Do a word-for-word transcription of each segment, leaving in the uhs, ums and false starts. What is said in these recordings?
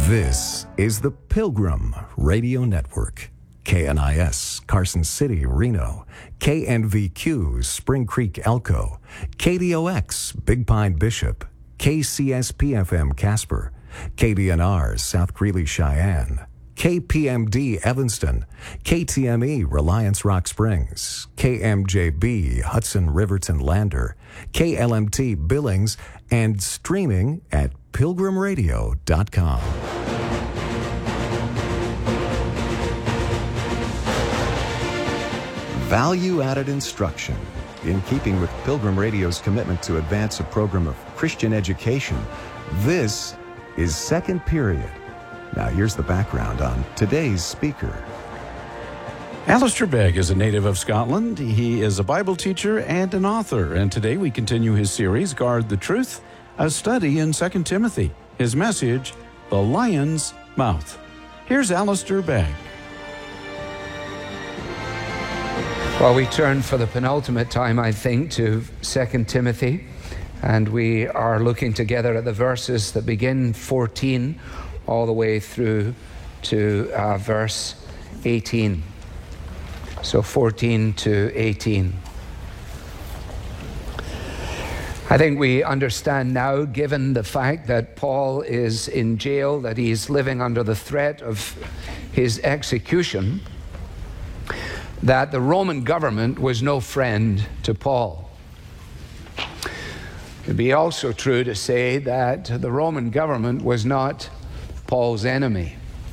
This is the Pilgrim Radio Network. K N I S, Carson City, Reno. K N V Q, Spring Creek, Elko. K D O X, Big Pine, Bishop. K C S P F M, Casper. K D N R, South Greeley, Cheyenne. K P M D, Evanston. K T M E, Reliance Rock Springs. K M J B, Hudson, Riverton, Lander. K L M T, Billings, and streaming at pilgrim radio dot com. Value-added instruction. In keeping with Pilgrim Radio's commitment to advance a program of Christian education, this is Second Period. Now here's the background on today's speaker. Alistair Begg is a native of Scotland. He is a Bible teacher and an author, and today we continue his series, Guard the Truth, a study in Second Timothy. His message, The Lion's Mouth. Here's Alistair Begg. Well, we turn for the penultimate time, I think, to Second Timothy, and we are looking together at the verses that begin fourteen all the way through to uh, verse eighteen. So fourteen to eighteen. I think we understand now, given the fact that Paul is in jail, that he's living under the threat of his execution, that the Roman government was no friend to Paul. It would be also true to say that the Roman government was not Paul's enemy,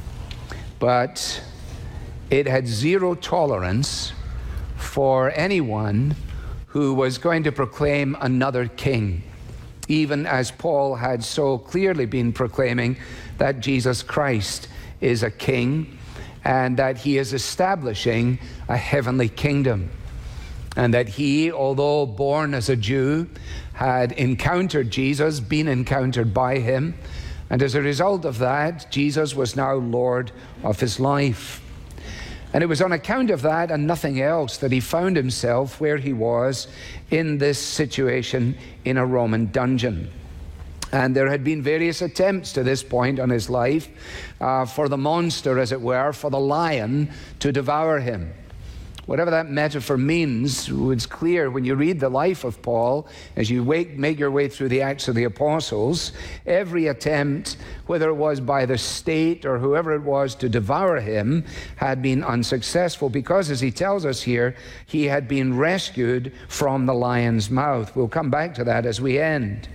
but it had zero tolerance for anyone who was going to proclaim another king, even as Paul had so clearly been proclaiming that Jesus Christ is a king and that he is establishing a heavenly kingdom, and that he, although born as a Jew, had encountered Jesus, been encountered by him, and as a result of that, Jesus was now Lord of his life. And it was on account of that and nothing else that he found himself where he was in this situation in a Roman dungeon. And there had been various attempts to this point on his life uh, for the monster, as it were, for the lion to devour him. Whatever that metaphor means, it's clear when you read the life of Paul, as you wake, make your way through the Acts of the Apostles, every attempt, whether it was by the state or whoever it was to devour him, had been unsuccessful because, as he tells us here, he had been rescued from the lion's mouth. We'll come back to that as we end.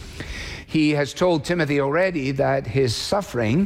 He has told Timothy already that his suffering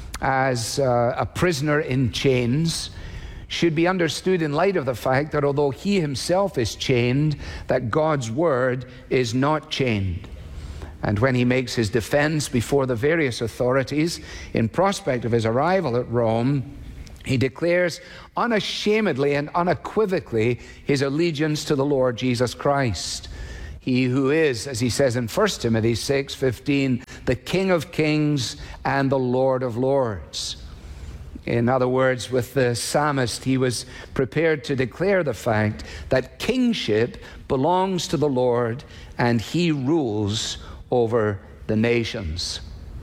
as uh, a prisoner in chains should be understood in light of the fact that although he himself is chained, that God's word is not chained. And when he makes his defense before the various authorities in prospect of his arrival at Rome, he declares unashamedly and unequivocally his allegiance to the Lord Jesus Christ. He who is, as he says in First Timothy six fifteen, the King of kings and the Lord of lords. In other words, with the psalmist, he was prepared to declare the fact that kingship belongs to the Lord and he rules over the nations.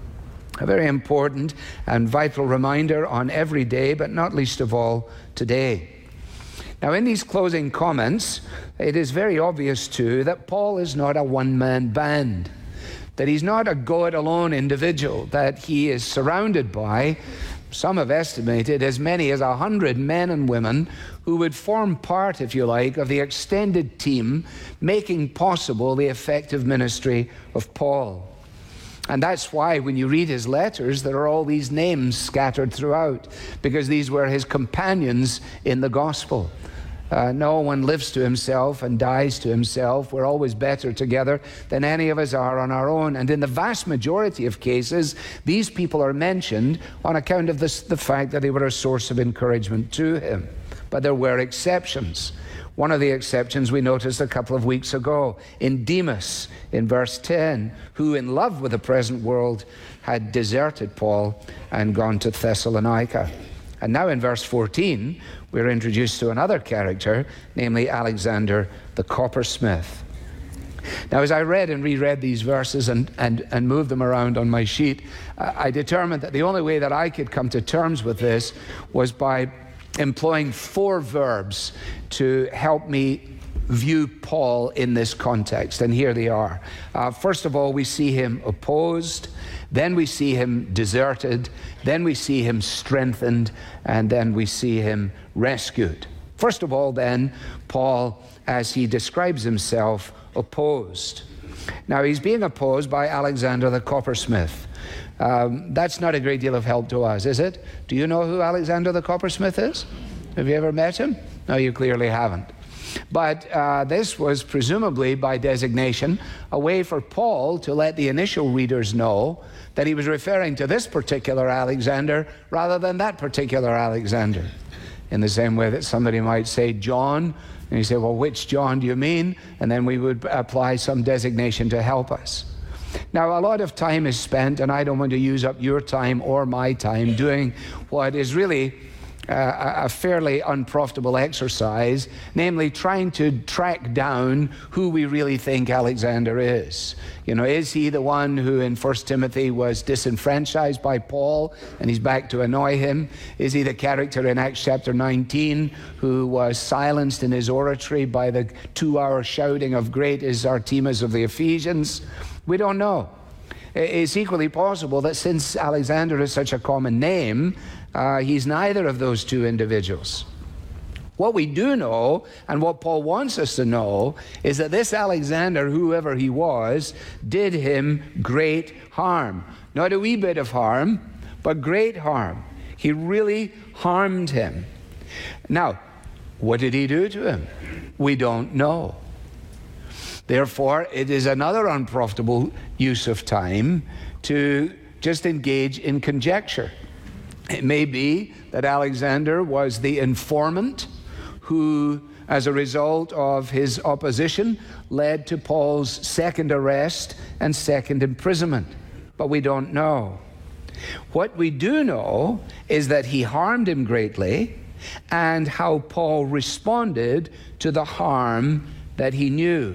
A very important and vital reminder on every day, but not least of all today. Now, in these closing comments, it is very obvious too that Paul is not a one-man band, that he's not a go-it-alone individual, that he is surrounded by, some have estimated, as many as a hundred men and women who would form part, if you like, of the extended team making possible the effective ministry of Paul. And that's why when you read his letters, there are all these names scattered throughout, because these were his companions in the gospel. Uh, no one lives to himself and dies to himself. We're always better together than any of us are on our own. And in the vast majority of cases, these people are mentioned on account of this, the fact that they were a source of encouragement to him. But there were exceptions. One of the exceptions we noticed a couple of weeks ago in Demas, in verse ten, who in love with the present world had deserted Paul and gone to Thessalonica. And now in verse fourteen, we're introduced to another character, namely Alexander the coppersmith. Now, as I read and reread these verses and, and, and moved them around on my sheet, uh, I determined that the only way that I could come to terms with this was by employing four verbs to help me view Paul in this context. And here they are. Uh, first of all, we see him opposed. Then we see him deserted. Then we see him strengthened. And then we see him rescued. First of all, then, Paul, as he describes himself, opposed. Now, he's being opposed by Alexander the coppersmith. Um, that's not a great deal of help to us, is it? Do you know who Alexander the coppersmith is? Have you ever met him? No, you clearly haven't. But uh, this was presumably by designation a way for Paul to let the initial readers know that he was referring to this particular Alexander rather than that particular Alexander. In the same way that somebody might say John, and you say, well, which John do you mean? And then we would apply some designation to help us. Now, a lot of time is spent, and I don't want to use up your time or my time doing what is really Uh, a fairly unprofitable exercise, namely trying to track down who we really think Alexander is. You know, is he the one who in First Timothy was disenfranchised by Paul and he's back to annoy him? Is he the character in Acts chapter nineteen who was silenced in his oratory by the two-hour shouting of great is Artemis of the Ephesians? We don't know. It's equally possible that since Alexander is such a common name, uh, he's neither of those two individuals. What we do know, and what Paul wants us to know, is that this Alexander, whoever he was, did him great harm. Not a wee bit of harm, but great harm. He really harmed him. Now, what did he do to him? We don't know. Therefore, it is another unprofitable use of time to just engage in conjecture. It may be that Alexander was the informant who, as a result of his opposition, led to Paul's second arrest and second imprisonment. But we don't know. What we do know is that he harmed him greatly, and how Paul responded to the harm that he knew.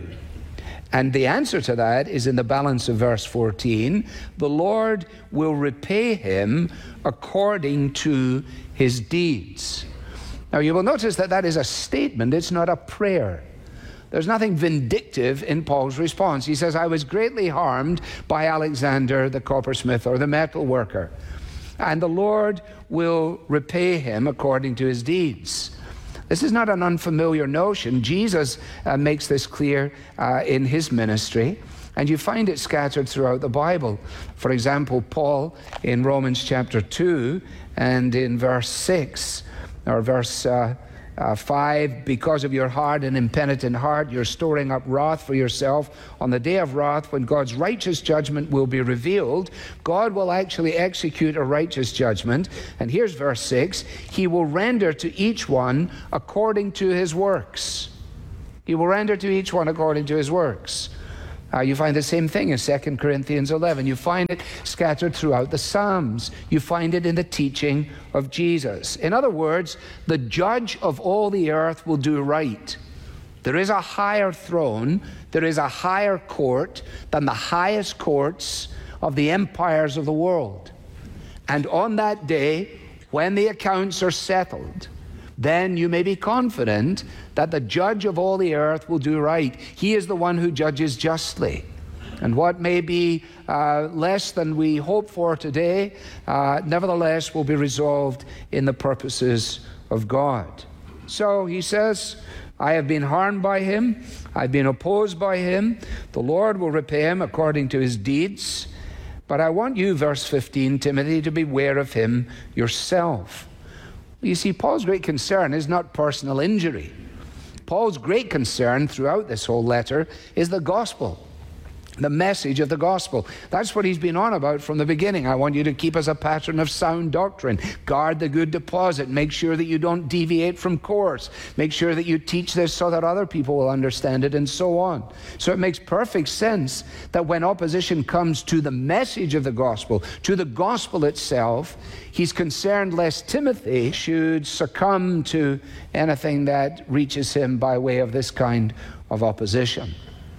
And the answer to that is in the balance of verse fourteen. The Lord will repay him according to his deeds. Now you will notice that that is a statement, it's not a prayer. There's nothing vindictive in Paul's response. He says, I was greatly harmed by Alexander the coppersmith or the metal worker, and the Lord will repay him according to his deeds. This is not an unfamiliar notion. Jesus uh, makes this clear uh, in his ministry, and you find it scattered throughout the Bible. For example, Paul in Romans chapter two and in verse six, or verse uh, uh, five, because of your hard and impenitent heart, you're storing up wrath for yourself on the day of wrath when God's righteous judgment will be revealed. God will actually execute a righteous judgment. And here's verse six. He will render to each one according to his works. He will render to each one according to his works. Uh, you find the same thing in Second Corinthians eleven. You find it scattered throughout the Psalms. You find it in the teaching of Jesus. In other words, the judge of all the earth will do right. There is a higher throne, there is a higher court than the highest courts of the empires of the world. And on that day, when the accounts are settled, then you may be confident that the judge of all the earth will do right. He is the one who judges justly. And what may be uh, less than we hope for today, uh, nevertheless will be resolved in the purposes of God. So he says, I have been harmed by him. I've been opposed by him. The Lord will repay him according to his deeds. But I want you, verse fifteen, Timothy, to beware of him yourself. You see, Paul's great concern is not personal injury. Paul's great concern throughout this whole letter is the gospel, the message of the gospel. That's what he's been on about from the beginning. I want you to keep as a pattern of sound doctrine. Guard the good deposit. Make sure that you don't deviate from course. Make sure that you teach this so that other people will understand it, and so on. So it makes perfect sense that when opposition comes to the message of the gospel, to the gospel itself, he's concerned lest Timothy should succumb to anything that reaches him by way of this kind of opposition.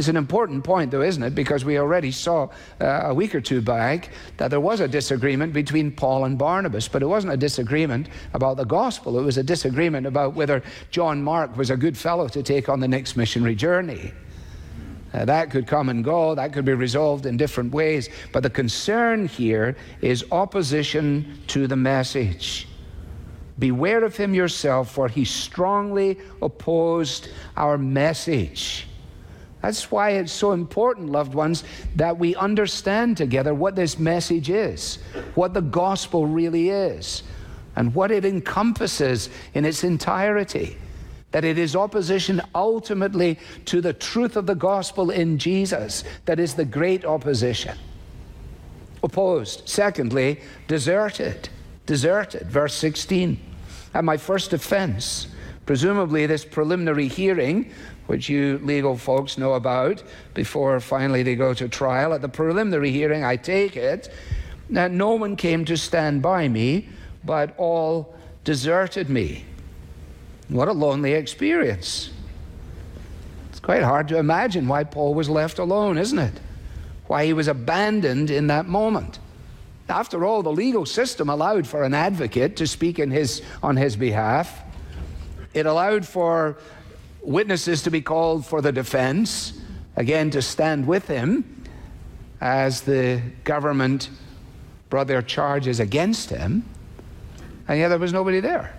It's an important point, though, isn't it? Because we already saw uh, a week or two back that there was a disagreement between Paul and Barnabas, but it wasn't a disagreement about the gospel. It was a disagreement about whether John Mark was a good fellow to take on the next missionary journey. Uh, that could come and go. That could be resolved in different ways. But the concern here is opposition to the message. Beware of him yourself, for he strongly opposed our message. That's why it's so important, loved ones, that we understand together what this message is, what the gospel really is, and what it encompasses in its entirety. That it is opposition ultimately to the truth of the gospel in Jesus that is the great opposition. Opposed. Secondly, deserted. Deserted. Verse sixteen. At my first offense, presumably this preliminary hearing, which you legal folks know about before finally they go to trial. At the preliminary hearing, I take it, that no one came to stand by me, but all deserted me. What a lonely experience. It's quite hard to imagine why Paul was left alone, isn't it? Why he was abandoned in that moment. After all, the legal system allowed for an advocate to speak in his, on his behalf. It allowed for witnesses to be called for the defense, again to stand with him as the government brought their charges against him, and yet there was nobody there.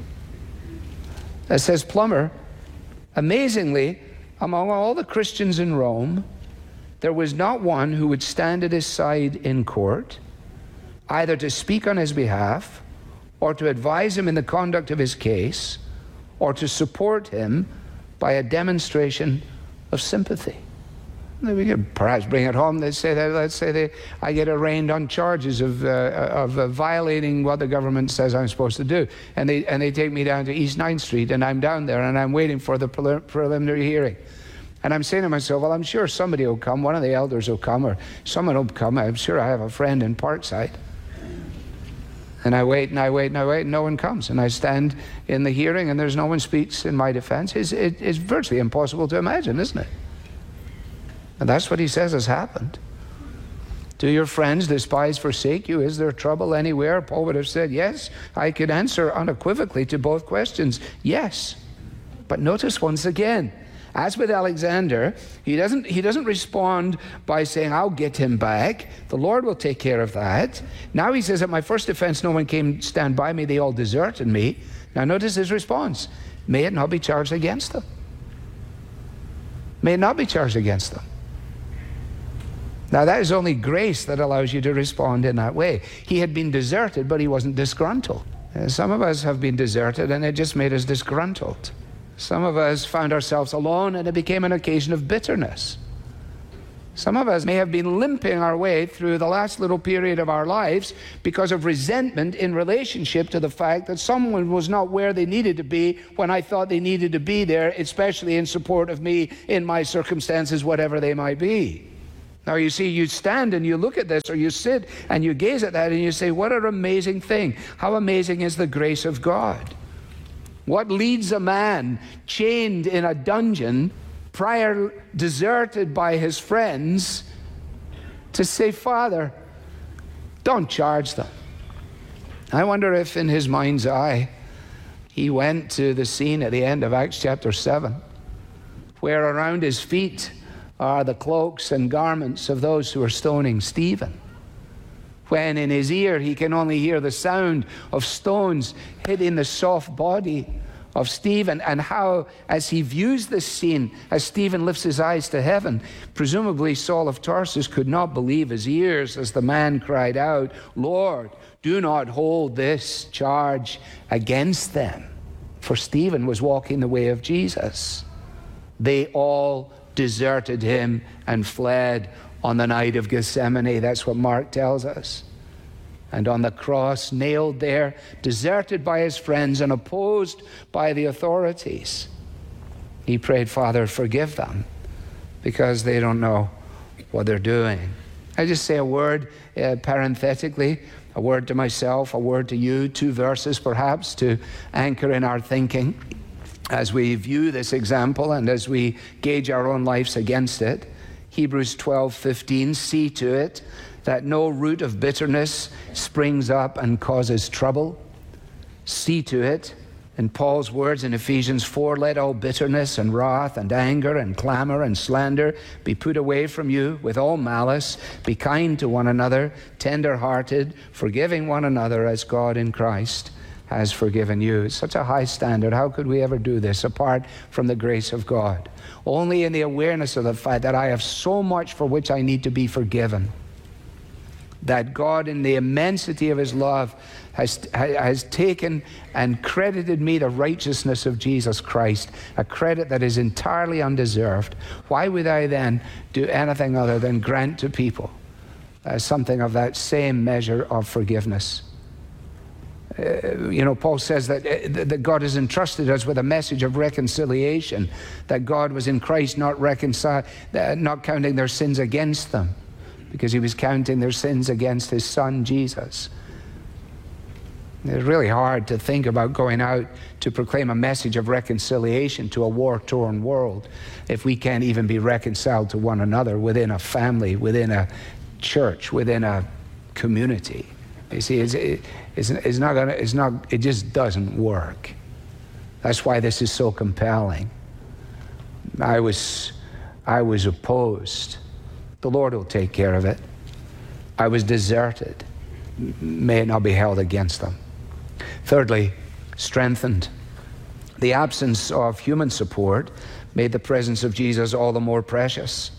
That says Plummer, amazingly, among all the Christians in Rome, there was not one who would stand at his side in court, either to speak on his behalf, or to advise him in the conduct of his case, or to support him by a demonstration of sympathy. We could perhaps bring it home. They say that, let's say they, I get arraigned on charges of, uh, of uh, violating what the government says I'm supposed to do. And they, and they take me down to East ninth Street, and I'm down there, and I'm waiting for the prelim- preliminary hearing. And I'm saying to myself, well, I'm sure somebody will come. One of the elders will come, or someone will come. I'm sure I have a friend in Parkside. And I wait, and I wait, and I wait, and no one comes. And I stand in the hearing, and there's no one speaks in my defense. It's, it, it's virtually impossible to imagine, isn't it? And that's what he says has happened. Do your friends despise, forsake you? Is there trouble anywhere? Paul would have said, yes. I could answer unequivocally to both questions, yes. But notice once again, as with Alexander, he doesn't, he doesn't respond by saying, I'll get him back. The Lord will take care of that. Now he says, at my first offense, no one came stand by me. They all deserted me. Now notice his response. May it not be charged against them. May it not be charged against them. Now that is only grace that allows you to respond in that way. He had been deserted, but he wasn't disgruntled. Uh, some of us have been deserted, and it just made us disgruntled. Some of us found ourselves alone, and it became an occasion of bitterness. Some of us may have been limping our way through the last little period of our lives because of resentment in relationship to the fact that someone was not where they needed to be when I thought they needed to be there, especially in support of me in my circumstances, whatever they might be. Now you see, you stand and you look at this, or you sit and you gaze at that and you say, what an amazing thing. How amazing is the grace of God. What leads a man chained in a dungeon, prior deserted by his friends, to say, Father, don't charge them. I wonder if in his mind's eye, he went to the scene at the end of Acts chapter seven, where around his feet are the cloaks and garments of those who are stoning Stephen. When in his ear he can only hear the sound of stones hitting the soft body of Stephen, and how, as he views this scene, as Stephen lifts his eyes to heaven, presumably Saul of Tarsus could not believe his ears as the man cried out, Lord, do not hold this charge against them. For Stephen was walking the way of Jesus. They all deserted him and fled on the night of Gethsemane. That's what Mark tells us. And on the cross, nailed there, deserted by his friends and opposed by the authorities, he prayed, Father, forgive them, because they don't know what they're doing. I just say a word uh, parenthetically, a word to myself, a word to you, two verses perhaps to anchor in our thinking. as we view this example and as we gauge our own lives against it, Hebrews twelve fifteen, see to it that no root of bitterness springs up and causes trouble. See to it, in Paul's words in Ephesians four, let all bitterness and wrath and anger and clamor and slander be put away from you with all malice. Be kind to one another, tender-hearted, forgiving one another as God in Christ has forgiven you. It's such a high standard. How could we ever do this apart from the grace of God? Only in the awareness of the fact that I have so much for which I need to be forgiven, that God in the immensity of his love has, has taken and credited me the righteousness of Jesus Christ, a credit that is entirely undeserved. Why would I then do anything other than grant to people uh, something of that same measure of forgiveness? Uh, you know, Paul says that, uh, that God has entrusted us with a message of reconciliation, that God was in Christ not reconciled, uh, not counting their sins against them, because he was counting their sins against his son, Jesus. It's really hard to think about going out to proclaim a message of reconciliation to a war-torn world if we can't even be reconciled to one another within a family, within a church, within a community. You see, it's, it's, it's not gonna, it's not, it just doesn't work. That's why this is so compelling. I was, I was opposed. The Lord will take care of it. I was deserted. May it not be held against them. Thirdly, strengthened. The absence of human support made the presence of Jesus all the more precious.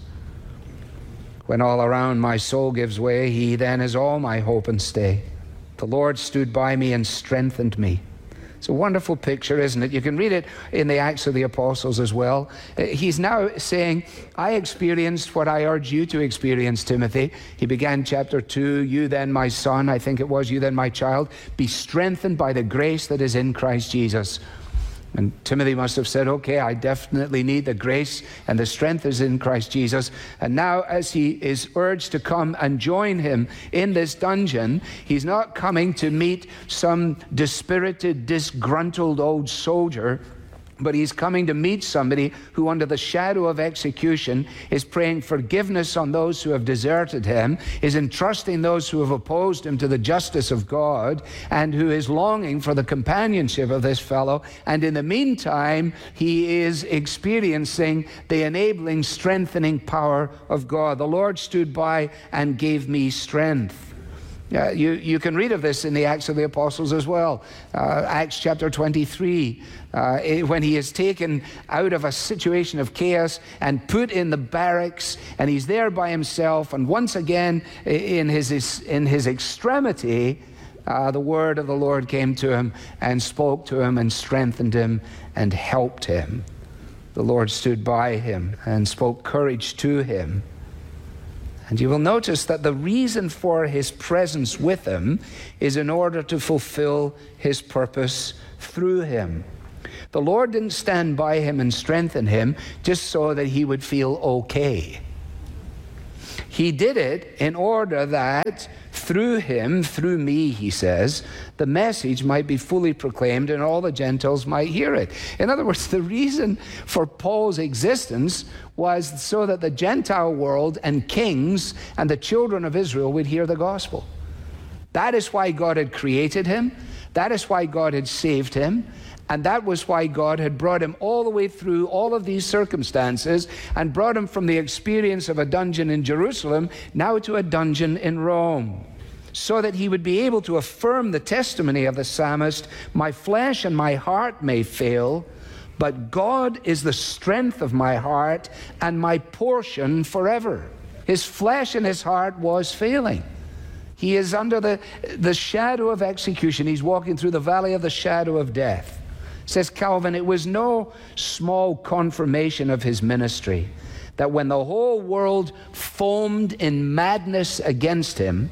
When all around my soul gives way, he then is all my hope and stay. The Lord stood by me and strengthened me. It's a wonderful picture, isn't it? You can read it in the Acts of the Apostles as well. He's now saying, I experienced what I urge you to experience, Timothy. He began chapter two, you then my son, I think it was, you then my child, be strengthened by the grace that is in Christ Jesus. And Timothy must have said, okay, I definitely need the grace and the strength is in Christ Jesus. And now as he is urged to come and join him in this dungeon, he's not coming to meet some dispirited, disgruntled old soldier, but he's coming to meet somebody who under the shadow of execution is praying forgiveness on those who have deserted him, is entrusting those who have opposed him to the justice of God, and who is longing for the companionship of this fellow. And in the meantime, he is experiencing the enabling, strengthening power of God. The Lord stood by and gave me strength. Uh, you, you can read of this in the Acts of the Apostles as well. Uh, Acts chapter twenty-three, uh, when he is taken out of a situation of chaos and put in the barracks, and he's there by himself, and once again in his, in his extremity, uh, the word of the Lord came to him and spoke to him and strengthened him and helped him. The Lord stood by him and spoke courage to him. And you will notice that the reason for his presence with him is in order to fulfill his purpose through him. The Lord didn't stand by him and strengthen him just so that he would feel okay. He did it in order that through him, through me, he says, the message might be fully proclaimed and all the Gentiles might hear it. In other words, the reason for Paul's existence was so that the Gentile world and kings and the children of Israel would hear the gospel. That is why God had created him. That is why God had saved him. And that was why God had brought him all the way through all of these circumstances and brought him from the experience of a dungeon in Jerusalem now to a dungeon in Rome, so that he would be able to affirm the testimony of the psalmist, my flesh and my heart may fail, but God is the strength of my heart and my portion forever. His flesh and his heart was failing. He is under the, the shadow of execution. He's walking through the valley of the shadow of death. Says Calvin, it was no small confirmation of his ministry that when the whole world foamed in madness against him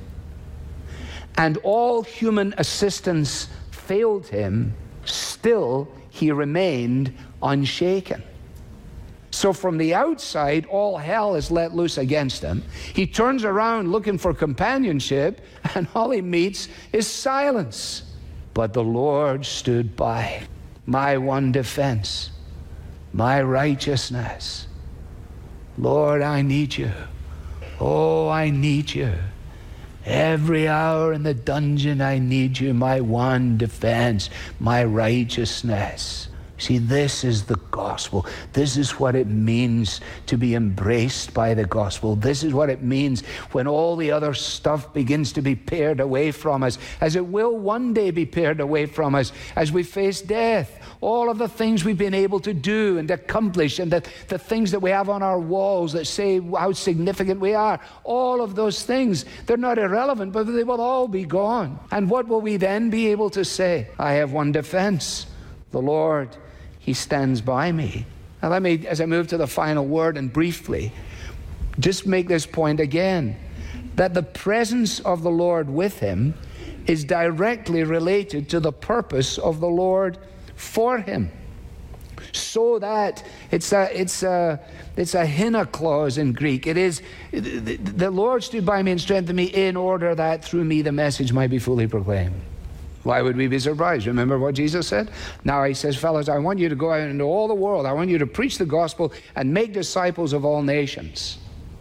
and all human assistance failed him, still he remained unshaken. So from the outside, all hell is let loose against him. He turns around looking for companionship, and all he meets is silence. But the Lord stood by. my one defense, my righteousness. Lord, I need you. Oh, I need you. Every hour in the dungeon, I need you, my one defense, my righteousness. See, this is the gospel. This is what it means to be embraced by the gospel. This is what it means when all the other stuff begins to be pared away from us, as it will one day be pared away from us as we face death. All of the things we've been able to do and accomplish, and the, the things that we have on our walls that say how significant we are, all of those things, they're not irrelevant, but they will all be gone. And what will we then be able to say? I have one defense, the Lord. He stands by me. Now let me, as I move to the final word, and briefly, just make this point again, that the presence of the Lord with him is directly related to the purpose of the Lord for him. So that it's a it's a it's a hina clause in Greek. It is the, the Lord stood by me and strengthened me in order that through me the message might be fully proclaimed. Why would we be surprised? Remember what Jesus said? Now he says, fellas, I want you to go out into all the world. I want you to preach the gospel and make disciples of all nations.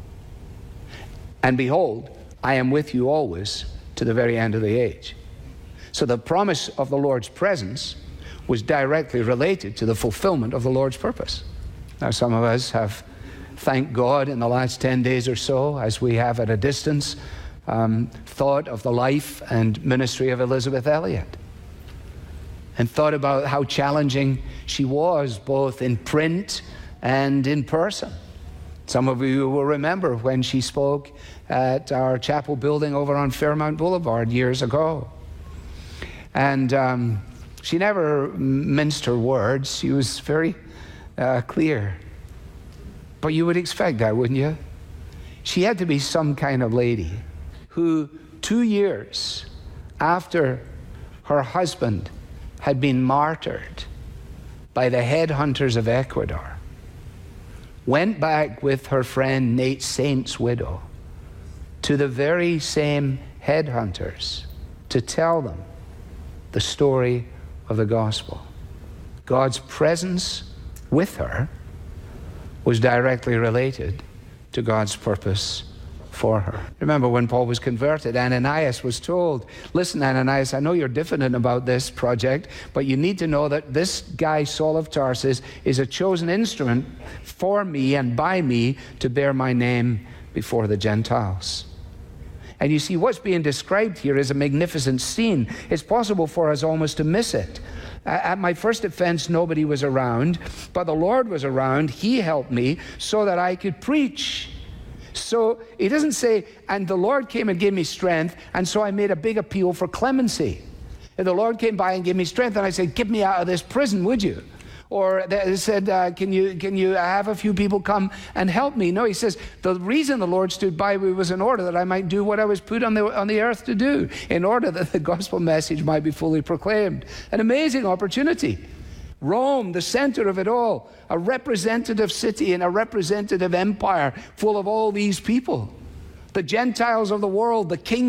And behold, I am with you always to the very end of the age. So the promise of the Lord's presence was directly related to the fulfillment of the Lord's purpose. Now some of us have, thank God, in the last ten days or so, as we have at a distance, Um, thought of the life and ministry of Elisabeth Elliot, and thought about how challenging she was both in print and in person. Some of you will remember when she spoke at our chapel building over on Fairmount Boulevard years ago. And um, she never minced her words. She was very uh, clear. But you would expect that, wouldn't you? She had to be some kind of lady who, two years after her husband had been martyred by the headhunters of Ecuador, went back with her friend Nate Saint's widow to the very same headhunters to tell them the story of the gospel. God's presence with her was directly related to God's purpose for her. Remember when Paul was converted, Ananias was told, listen, Ananias, I know you're diffident about this project, but you need to know that this guy, Saul of Tarsus, is a chosen instrument for me and by me to bear my name before the Gentiles. And you see, what's being described here is a magnificent scene. It's possible for us almost to miss it. At my first defense, nobody was around, but the Lord was around. He helped me so that I could preach. So it doesn't say, and the Lord came and gave me strength, and so I made a big appeal for clemency. And the Lord came by and gave me strength, and I said, get me out of this prison, would you? Or they said, uh, can you can you have a few people come and help me? No, he says, the reason the Lord stood by me was in order that I might do what I was put on the, on the earth to do, in order that the gospel message might be fully proclaimed. An amazing opportunity. Rome, the center of it all, a representative city and a representative empire full of all these people. The Gentiles of the world, the king